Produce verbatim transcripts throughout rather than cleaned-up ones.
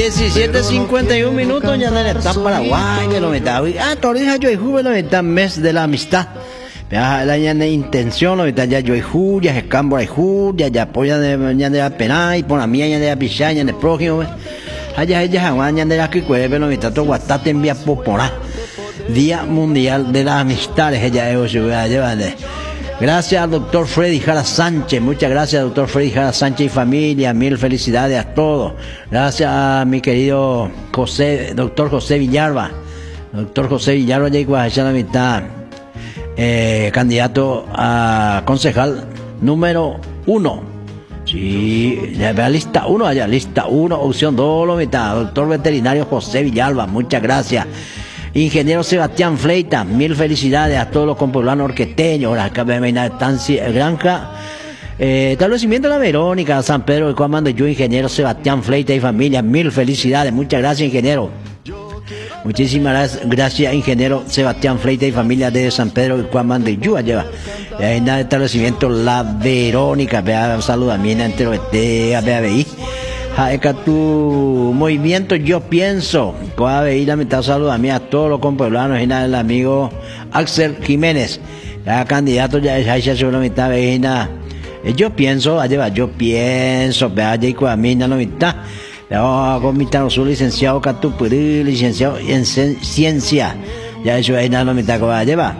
diecisiete cincuenta y uno minutos ya en el Paraguay, que lo meta. Ah, Torija yo y Juve lo meta mes de la amistad. Ya la ya de intención lo meta ya yo y Juve, ya se cambia y Juve, ya ya apoya de ya de la pena y por la mía ya de la pichaya en el prójimo. Allá ella jamás ya de la que cueve lo meta todo guatate envía popora. Día Mundial de las Amistades, ella es llevando. Gracias al doctor Freddy Jara Sánchez, muchas gracias doctor Freddy Jara Sánchez y familia, mil felicidades a todos. Gracias a mi querido José, doctor José Villalba, doctor José Villalba ya igual la mitad, eh, candidato a concejal número uno. Sí, ya vea lista uno allá, lista uno, opción dos, lo mitad, doctor veterinario José Villalba, muchas gracias. Ingeniero Sebastián Fleita, mil felicidades a todos los compoblanos orqueteños, la estancia Granja, eh, establecimiento de la Verónica, San Pedro de Cuamando, yo, ingeniero Sebastián Fleita y familia, mil felicidades, muchas gracias, ingeniero. Muchísimas gracias, ingeniero Sebastián Fleita y familia de San Pedro de Cuamando, yo, lleva. En el establecimiento La Verónica, vea, saluda a mí, entero, vea, vea, veí. Jaeca tu movimiento yo pienso coa veí la mitad saluda a mí a todos los compoblanos y el amigo Axel Jiménez ya candidato ya es ya sobre la mitad veina yo pienso allá yo pienso vea ya y a mí la mitad ya con mi tan su licenciado Catupuri licenciado en ciencia ya eso es la mitad coa lleva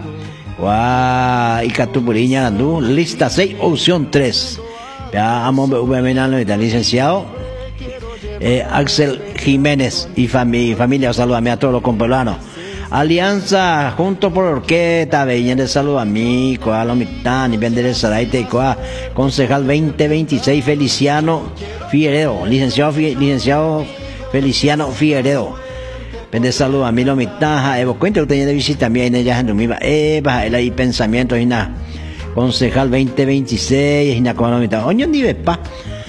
coa y Catupuri ya andu lista seis opción tres ya amo la mitad licenciado Eh, Axel Jiménez y, fami y familia, saludame a todos los compoblanos. Alianza Juntos por Orquesta, veían de saludo a mí, coa lo mitad, y vender el Saraite, coa concejal veinte veintiséis Feliciano Figueredo, licenciado, licenciado Feliciano Figueredo. Vende saludo a mí lo mitad, Evo cuenta que tenía de visita también ella en Dumiba, Eva, el ahí pensamiento, y nada, concejal veinte veintiséis, y nada, con lo mitad, oño ni pa.